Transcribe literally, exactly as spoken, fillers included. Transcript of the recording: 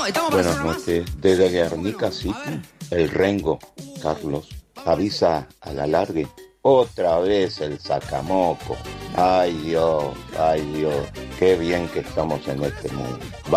Buenas noches. Desde Guernica City, el Rengo, Carlos, avisa a la largue. Otra vez el sacamoco. Ay Dios, ay Dios. Qué bien que estamos en este mundo.